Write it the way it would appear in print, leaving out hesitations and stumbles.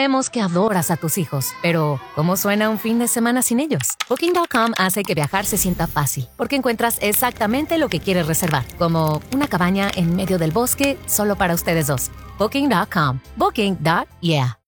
Sabemos que adoras a tus hijos, pero ¿cómo suena un fin de semana sin ellos? Booking.com hace que viajar se sienta fácil, porque encuentras exactamente lo que quieres reservar, como una cabaña en medio del bosque solo para ustedes dos. Booking.com. Booking.yeah.